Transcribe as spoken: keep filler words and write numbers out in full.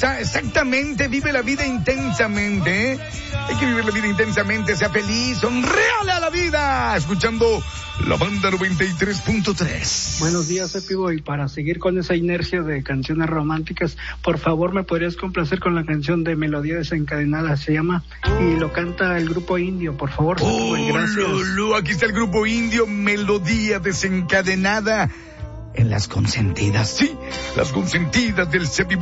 esa, exactamente, vive la vida intensamente, ¿eh? Hay que vivir la vida intensamente, sea feliz, sonréale a la vida, escuchando la banda noventa y tres punto tres. Buenos días, Epigo, y para seguir con esa inercia de canciones románticas, por favor, ¿me podrías complacer con la canción de Melodía Desencadenada? Se llama, y lo canta el grupo Indio, por favor. Oh, Epigo, gracias. Lolo, aquí está el grupo Indio, Melodía Desencadenada. En las consentidas, sí, las consentidas del Cepi